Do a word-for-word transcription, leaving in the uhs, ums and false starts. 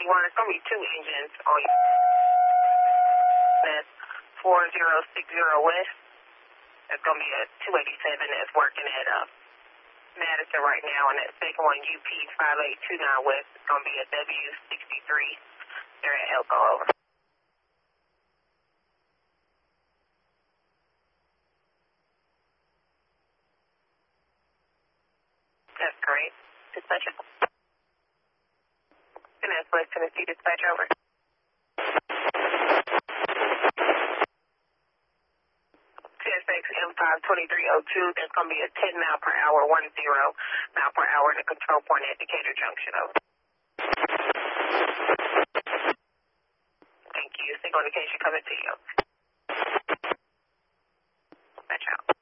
one. It's going to be two engines on your that's four zero six zero West. That's going to be a two eighty-seven that's working at uh, Madison right now. And that second one, U P five eight two nine West, is going to be a W sixty-three. They're at Elko, over. That's great. Dispatcher. And that's West Tennessee dispatch, over. T S X M five twenty-three oh two, that's going to be a ten mile per hour, one zero mile per hour in the control point at Decatur Junction, over. Thank you. Single indication coming to you. Dispatch out.